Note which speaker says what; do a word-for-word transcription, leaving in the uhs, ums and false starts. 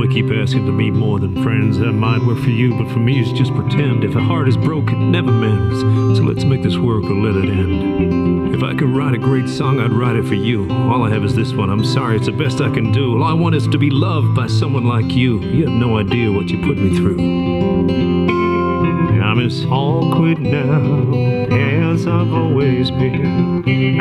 Speaker 1: know I keep asking to meet more than friends. That might work for you, but for me it's just pretend. If a heart is broke, it never mends. So let's make this work or let it end. If I could write a great song, I'd write it for you. All I have is this one. I'm sorry, it's the best I can do. All I want is to be loved by someone like you. You have no idea what you put me through. I'm as awkward now as I've always been.